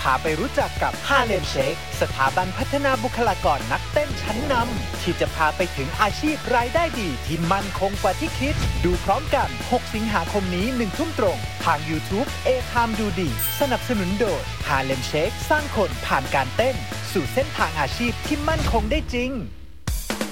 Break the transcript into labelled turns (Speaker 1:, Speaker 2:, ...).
Speaker 1: าไปรู้จักกับ Harlem Shake สถาบันพัฒนาบุคลากรนักเต้นชั้นนำที่จะพาไปถึงอาชีพรายได้ดีที่มั่นคงกว่าที่คิดดูพร้อมกัน6สิงหาคมนี้1 ทุ่มตรงทาง YouTube A-Time ดูดีสนับสนุนโดย Harlem Shake สร้างคนผ่านการเต้นสู่เส้นทางอาชีพที่มั่นคงได้จริง